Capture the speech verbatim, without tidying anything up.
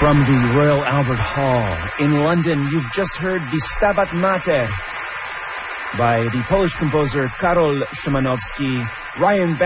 From the Royal Albert Hall in London, you've just heard the Stabat Mater by the Polish composer Karol Szymanowski. Ryan